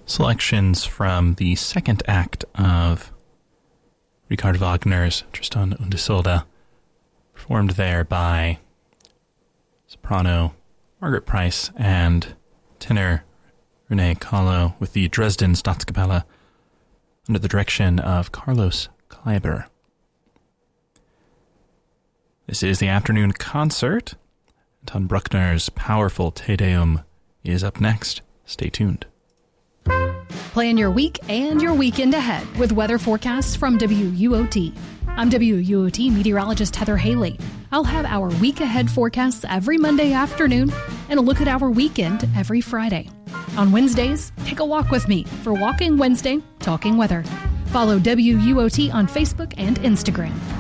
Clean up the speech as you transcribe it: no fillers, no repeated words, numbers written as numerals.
selections from the second act of Richard Wagner's Tristan und Isolde, performed there by soprano Margaret Price and tenor René Kahlo with the Dresden Staatskapelle under the direction of Carlos Kleiber. This is the afternoon concert. Anton Bruckner's powerful Te Deum is up next. Stay tuned. Plan your week and your weekend ahead with weather forecasts from WUOT. I'm WUOT meteorologist Heather Haley. I'll have our week ahead forecasts every Monday afternoon and a look at our weekend every Friday. On Wednesdays, take a walk with me for Walking Wednesday, Talking Weather. Follow WUOT on Facebook and Instagram.